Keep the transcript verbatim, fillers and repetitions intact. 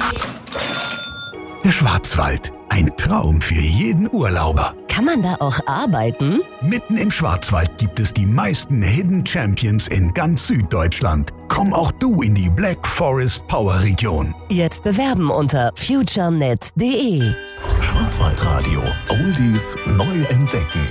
Der Schwarzwald. Ein Traum für jeden Urlauber. Kann man da auch arbeiten? Mitten im Schwarzwald gibt es die meisten Hidden Champions in ganz Süddeutschland. Komm auch du in die Black Forest Power Region. Jetzt bewerben unter futurenet punkt de. Schwarzwaldradio. Oldies neu entdecken.